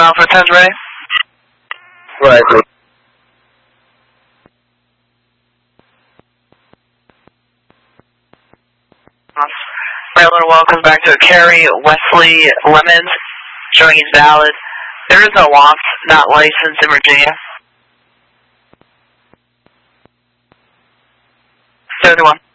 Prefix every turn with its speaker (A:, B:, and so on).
A: Alpha 10's ready.
B: Right.
A: Railroad welcome back to Carrie Wesley Lemons, showing he's valid. There is no loft, not licensed in Virginia. 71.